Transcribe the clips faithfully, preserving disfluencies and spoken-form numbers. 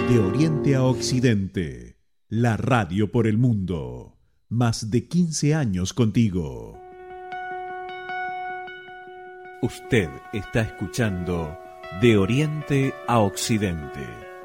De Oriente a Occidente, la radio por el mundo. Más de quince años contigo. Usted está escuchando De Oriente a Occidente.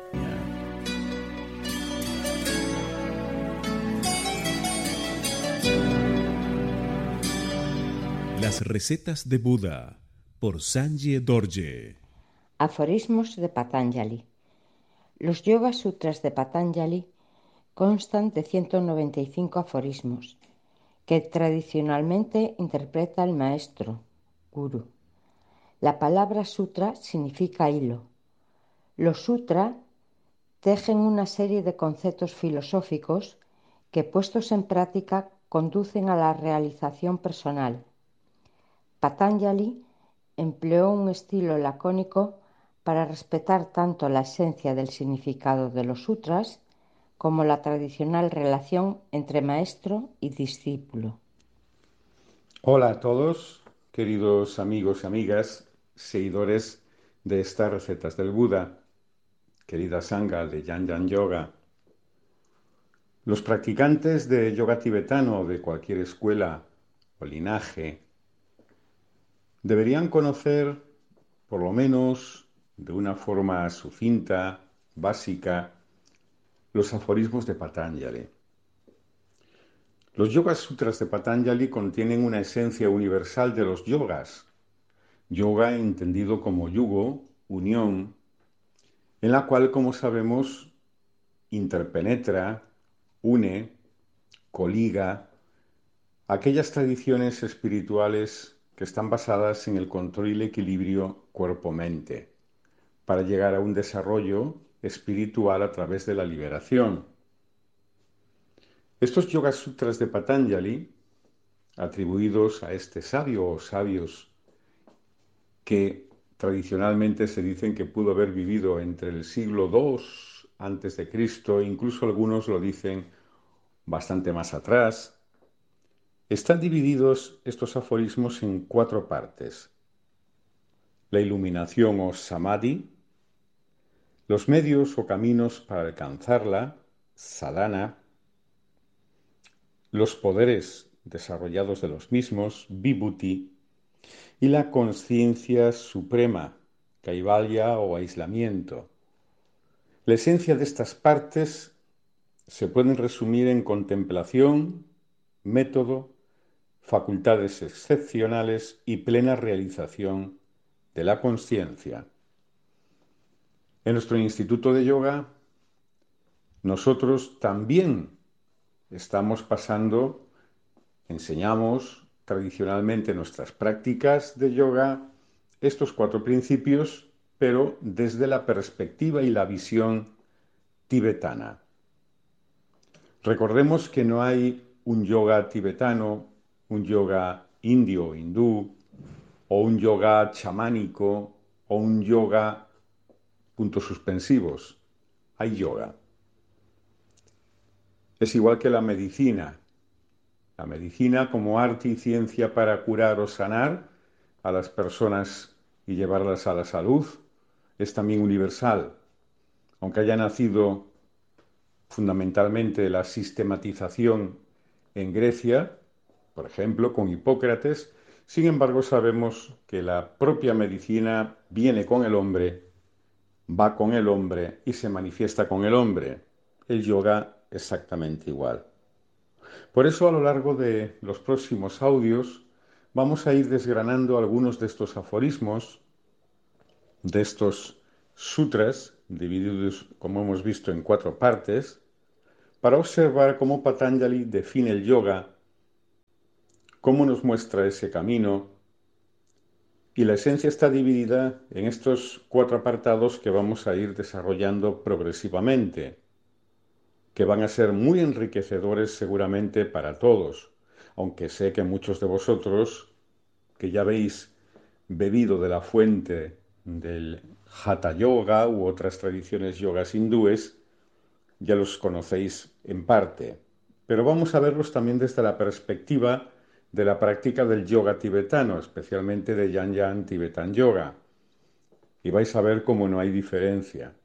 Las recetas de Buda, por Sanjay Dorje. Aforismos de Patanjali. Los Yoga Sutras de Patanjali constan de ciento noventa y cinco aforismos que tradicionalmente interpreta el maestro, guru. La palabra sutra significa hilo. Los sutras tejen una serie de conceptos filosóficos que, puestos en práctica, conducen a la realización personal. Patanjali empleó un estilo lacónico para respetar tanto la esencia del significado de los sutras como la tradicional relación entre maestro y discípulo. Hola a todos, queridos amigos y amigas, seguidores de estas recetas del Buda, querida Sangha de Yan Yan Yoga. Los practicantes de yoga tibetano de cualquier escuela o linaje deberían conocer, por lo menos de una forma sucinta, básica, los aforismos de Patanjali. Los Yoga Sutras de Patanjali contienen una esencia universal de los yogas. Yoga entendido como yugo, unión, en la cual, como sabemos, interpenetra, une, coliga aquellas tradiciones espirituales que están basadas en el control y el equilibrio cuerpo-mente, para llegar a un desarrollo espiritual a través de la liberación. Estos Yoga Sutras de Patanjali, atribuidos a este sabio o sabios que tradicionalmente se dicen que pudo haber vivido entre el siglo dos antes de Cristo, incluso algunos lo dicen bastante más atrás. Están divididos estos aforismos en cuatro partes: la iluminación o samadhi, los medios o caminos para alcanzarla, sadhana, los poderes desarrollados de los mismos, vibhuti, y la conciencia suprema, kaivalya o aislamiento. La esencia de estas partes se pueden resumir en contemplación, método, facultades excepcionales y plena realización de la conciencia. En nuestro Instituto de Yoga, nosotros también estamos pasando, enseñamos tradicionalmente nuestras prácticas de yoga, estos cuatro principios, pero desde la perspectiva y la visión tibetana. Recordemos que no hay un yoga tibetano, un yoga indio o hindú, o un yoga chamánico, o un yoga puntos suspensivos. Hay yoga. Es igual que la medicina. La medicina como arte y ciencia para curar o sanar a las personas y llevarlas a la salud es también universal. Aunque haya nacido fundamentalmente la sistematización en Grecia, por ejemplo, con Hipócrates, sin embargo sabemos que la propia medicina viene con el hombre, va con el hombre y se manifiesta con el hombre. El yoga exactamente igual. Por eso, a lo largo de los próximos audios, vamos a ir desgranando algunos de estos aforismos, de estos sutras, divididos, como hemos visto, en cuatro partes, para observar cómo Patanjali define el yoga, cómo nos muestra ese camino, y la esencia está dividida en estos cuatro apartados que vamos a ir desarrollando progresivamente, que van a ser muy enriquecedores seguramente para todos, aunque sé que muchos de vosotros, que ya habéis bebido de la fuente del Hatha Yoga u otras tradiciones yogas hindúes, ya los conocéis en parte. Pero vamos a verlos también desde la perspectiva de la práctica del yoga tibetano, especialmente de Yan Yan Tibetan Yoga. Y vais a ver cómo no hay diferencia,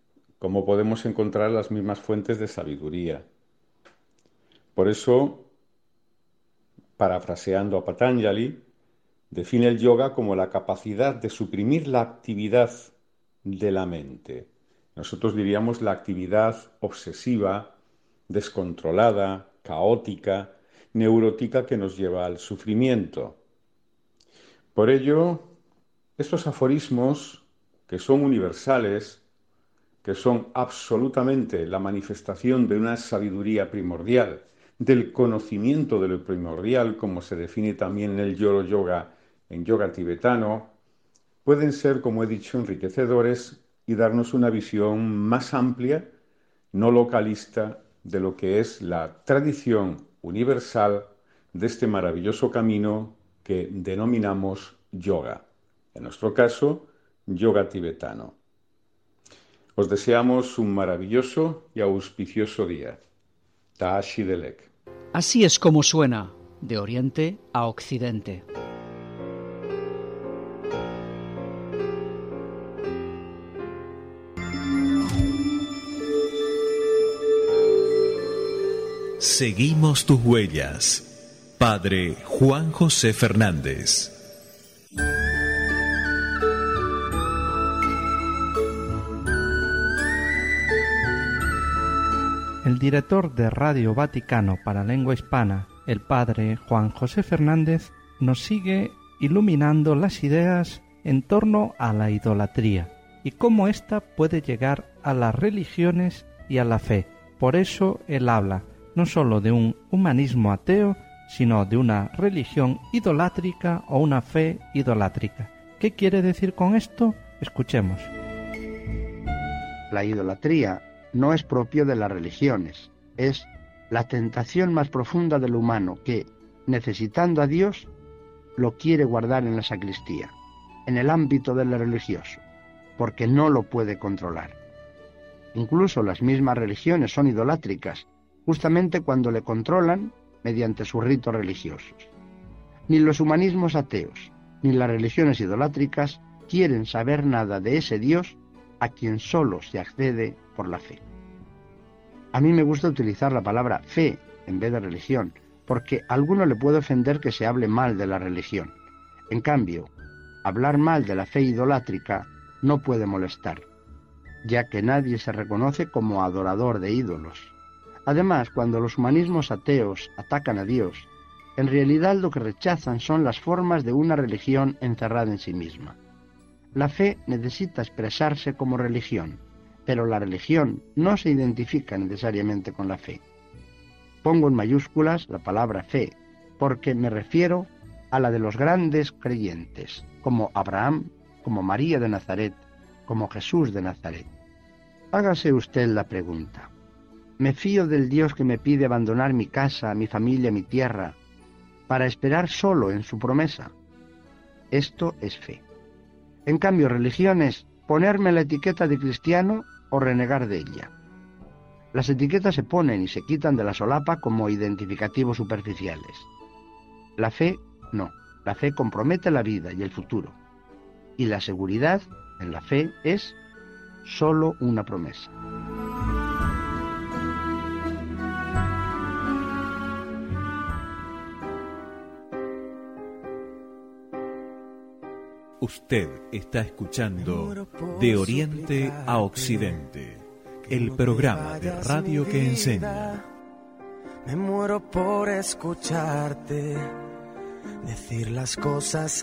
como podemos encontrar las mismas fuentes de sabiduría. Por eso, parafraseando a Patanjali, define el yoga como la capacidad de suprimir la actividad de la mente. Nosotros diríamos la actividad obsesiva, descontrolada, caótica, neurótica que nos lleva al sufrimiento. Por ello, estos aforismos, que son universales, que son absolutamente la manifestación de una sabiduría primordial, del conocimiento de lo primordial, como se define también en el Yoro Yoga, en yoga tibetano, pueden ser, como he dicho, enriquecedores y darnos una visión más amplia, no localista, de lo que es la tradición universal de este maravilloso camino que denominamos yoga. En nuestro caso, yoga tibetano. Os deseamos un maravilloso y auspicioso día. Tashi Delek. Así es como suena, de oriente a occidente. Seguimos tus huellas. Padre Juan José Fernández. El director de Radio Vaticano para Lengua Hispana, el padre Juan José Fernández, nos sigue iluminando las ideas en torno a la idolatría y cómo ésta puede llegar a las religiones y a la fe. Por eso él habla no sólo de un humanismo ateo, sino de una religión idolátrica o una fe idolátrica. ¿Qué quiere decir con esto? Escuchemos. La idolatría no es propio de las religiones, es la tentación más profunda del humano que, necesitando a Dios, lo quiere guardar en la sacristía, en el ámbito del religioso, porque no lo puede controlar. Incluso las mismas religiones son idolátricas, justamente cuando le controlan mediante sus ritos religiosos. Ni los humanismos ateos, ni las religiones idolátricas quieren saber nada de ese Dios a quien solo se accede por la fe. A mí me gusta utilizar la palabra fe en vez de religión, porque a alguno le puede ofender que se hable mal de la religión. En cambio, hablar mal de la fe idolátrica no puede molestar, ya que nadie se reconoce como adorador de ídolos. Además, cuando los humanismos ateos atacan a Dios, en realidad lo que rechazan son las formas de una religión encerrada en sí misma. La fe necesita expresarse como religión, pero la religión no se identifica necesariamente con la fe. Pongo en mayúsculas la palabra fe, porque me refiero a la de los grandes creyentes, como Abraham, como María de Nazaret, como Jesús de Nazaret. Hágase usted la pregunta: ¿me fío del Dios que me pide abandonar mi casa, mi familia, mi tierra, para esperar solo en su promesa? Esto es fe. En cambio, religión es ponerme la etiqueta de cristiano o renegar de ella. Las etiquetas se ponen y se quitan de la solapa como identificativos superficiales. La fe, no. La fe compromete la vida y el futuro. Y la seguridad en la fe es solo una promesa. Usted está escuchando De Oriente a Occidente, el programa de radio que enseña. Me muero por escucharte decir las cosas